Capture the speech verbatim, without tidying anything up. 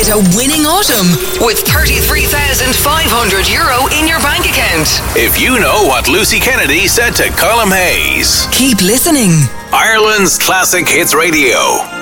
Celebrate a winning autumn with thirty-three thousand five hundred euro in your bank account. If you know what Lucy Kennedy said to Colm Hayes. Keep listening. Ireland's Classic Hits Radio.